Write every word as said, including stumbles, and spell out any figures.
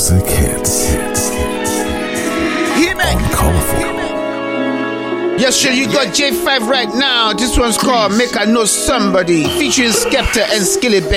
Music hits. Hear me. On Colorful. Yes, sure, you got J five right now. This one's called Make I Know Somebody, featuring Skepta and Skilly Bang.